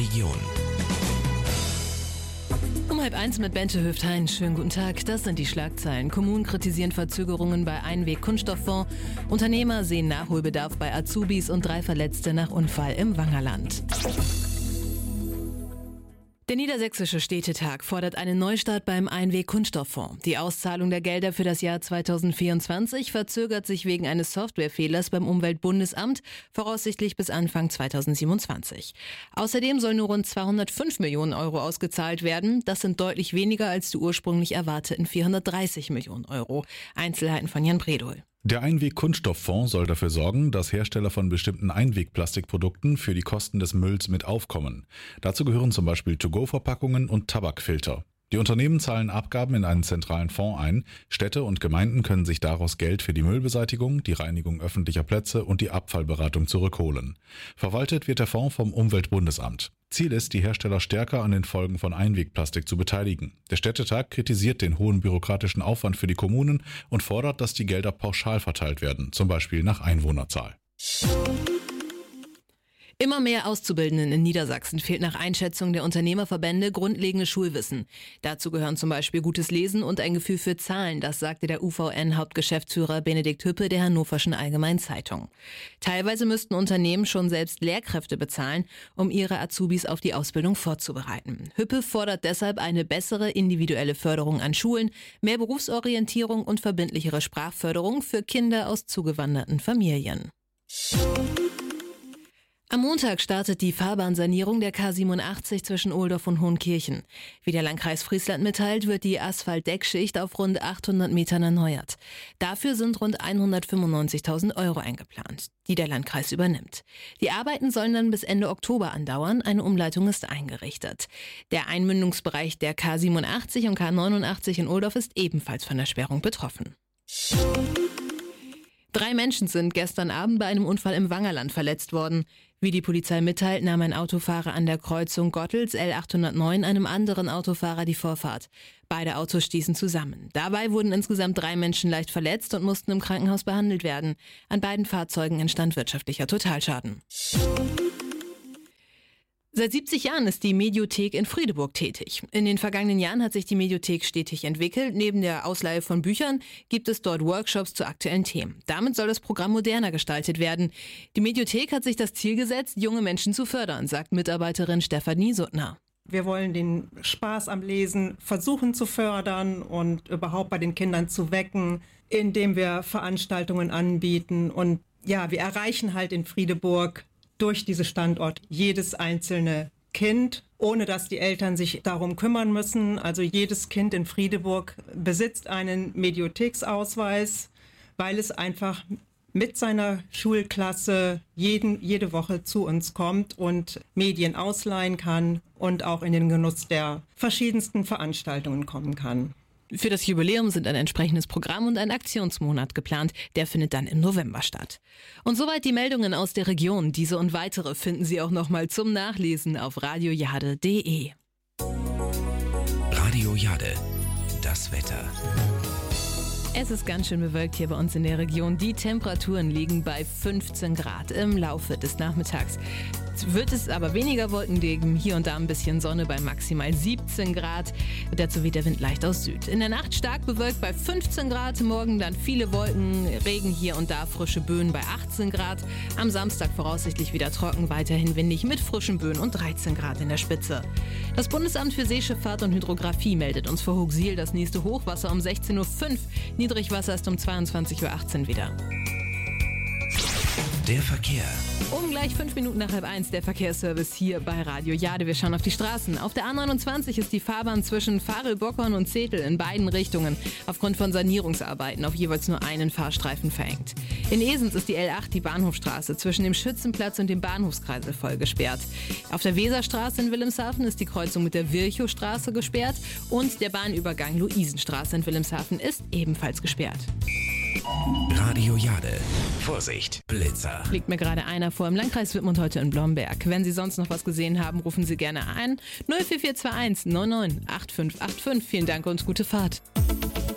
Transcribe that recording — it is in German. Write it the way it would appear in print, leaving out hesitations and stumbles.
Region. Um 12:30 mit Bente Höft-Hein. Schönen guten Tag. Das sind die Schlagzeilen. Kommunen kritisieren Verzögerungen bei Einweg-Kunststofffonds. Unternehmer sehen Nachholbedarf bei Azubis und 3 Verletzte nach Unfall im Wangerland. Der Niedersächsische Städtetag fordert einen Neustart beim Einweg-Kunststofffonds. Die Auszahlung der Gelder für das Jahr 2024 verzögert sich wegen eines Softwarefehlers beim Umweltbundesamt, voraussichtlich bis Anfang 2027. Außerdem sollen nur rund 205 Millionen Euro ausgezahlt werden. Das sind deutlich weniger als die ursprünglich erwarteten 430 Millionen Euro. Einzelheiten von Jan Bredohl. Der Einweg-Kunststofffonds soll dafür sorgen, dass Hersteller von bestimmten Einwegplastikprodukten für die Kosten des Mülls mit aufkommen. Dazu gehören zum Beispiel To-Go-Verpackungen und Tabakfilter. Die Unternehmen zahlen Abgaben in einen zentralen Fonds ein. Städte und Gemeinden können sich daraus Geld für die Müllbeseitigung, die Reinigung öffentlicher Plätze und die Abfallberatung zurückholen. Verwaltet wird der Fonds vom Umweltbundesamt. Ziel ist, die Hersteller stärker an den Folgen von Einwegplastik zu beteiligen. Der Städtetag kritisiert den hohen bürokratischen Aufwand für die Kommunen und fordert, dass die Gelder pauschal verteilt werden, zum Beispiel nach Einwohnerzahl. Immer mehr Auszubildenden in Niedersachsen fehlt nach Einschätzung der Unternehmerverbände grundlegendes Schulwissen. Dazu gehören zum Beispiel gutes Lesen und ein Gefühl für Zahlen, das sagte der UVN-Hauptgeschäftsführer Benedikt Hüppe der Hannoverschen Allgemeinen Zeitung. Teilweise müssten Unternehmen schon selbst Lehrkräfte bezahlen, um ihre Azubis auf die Ausbildung vorzubereiten. Hüppe fordert deshalb eine bessere individuelle Förderung an Schulen, mehr Berufsorientierung und verbindlichere Sprachförderung für Kinder aus zugewanderten Familien. Am Montag startet die Fahrbahnsanierung der K87 zwischen Ohldorf und Hohenkirchen. Wie der Landkreis Friesland mitteilt, wird die Asphaltdeckschicht auf rund 800 Metern erneuert. Dafür sind rund 195.000 Euro eingeplant, die der Landkreis übernimmt. Die Arbeiten sollen dann bis Ende Oktober andauern. Eine Umleitung ist eingerichtet. Der Einmündungsbereich der K87 und K89 in Ohldorf ist ebenfalls von der Sperrung betroffen. 3 Menschen sind gestern Abend bei einem Unfall im Wangerland verletzt worden. Wie die Polizei mitteilt, nahm ein Autofahrer an der Kreuzung Gottels L809 einem anderen Autofahrer die Vorfahrt. Beide Autos stießen zusammen. Dabei wurden insgesamt 3 Menschen leicht verletzt und mussten im Krankenhaus behandelt werden. An beiden Fahrzeugen entstand wirtschaftlicher Totalschaden. Seit 70 Jahren ist die Mediothek in Friedeburg tätig. In den vergangenen Jahren hat sich die Mediothek stetig entwickelt. Neben der Ausleihe von Büchern gibt es dort Workshops zu aktuellen Themen. Damit soll das Programm moderner gestaltet werden. Die Mediothek hat sich das Ziel gesetzt, junge Menschen zu fördern, sagt Mitarbeiterin Stefanie Suttner. Wir wollen den Spaß am Lesen versuchen zu fördern und überhaupt bei den Kindern zu wecken, indem wir Veranstaltungen anbieten. Und ja, wir erreichen halt in Friedeburg durch diesen Standort jedes einzelne Kind, ohne dass die Eltern sich darum kümmern müssen. Also jedes Kind in Friedeburg besitzt einen Mediotheksausweis, weil es einfach mit seiner Schulklasse jede Woche zu uns kommt und Medien ausleihen kann und auch in den Genuss der verschiedensten Veranstaltungen kommen kann. Für das Jubiläum sind ein entsprechendes Programm und ein Aktionsmonat geplant. Der findet dann im November statt. Und soweit die Meldungen aus der Region. Diese und weitere finden Sie auch nochmal zum Nachlesen auf radiojade.de. Radio Jade, das Wetter. Es ist ganz schön bewölkt hier bei uns in der Region. Die Temperaturen liegen bei 15 Grad im Laufe des Nachmittags. Wird es aber weniger Wolken geben, hier und da ein bisschen Sonne bei maximal 17 Grad. Dazu weht der Wind leicht aus Süd. In der Nacht stark bewölkt bei 15 Grad, morgen dann viele Wolken, Regen hier und da, frische Böen bei 18 Grad. Am Samstag voraussichtlich wieder trocken, weiterhin windig mit frischen Böen und 13 Grad in der Spitze. Das Bundesamt für Seeschifffahrt und Hydrographie meldet uns vor Hooghsiel das nächste Hochwasser um 16.05 Uhr. Niedrigwasser ist um 22.18 Uhr wieder. Der Verkehr. Um gleich 5 Minuten nach 12:30 der Verkehrsservice hier bei Radio Jade. Wir schauen auf die Straßen. Auf der A29 ist die Fahrbahn zwischen Farel-Bockhorn und Zetel in beiden Richtungen aufgrund von Sanierungsarbeiten auf jeweils nur einen Fahrstreifen verengt. In Esens ist die L8, die Bahnhofstraße, zwischen dem Schützenplatz und dem Bahnhofskreisel voll gesperrt. Auf der Weserstraße in Wilhelmshaven ist die Kreuzung mit der Virchowstraße gesperrt und der Bahnübergang Luisenstraße in Wilhelmshaven ist ebenfalls gesperrt. Radio Jade. Vorsicht, Blitzer. Liegt mir gerade einer vor im Landkreis Wittmund heute in Blomberg. Wenn Sie sonst noch was gesehen haben, rufen Sie gerne ein. 04421 99 8585. Vielen Dank und gute Fahrt.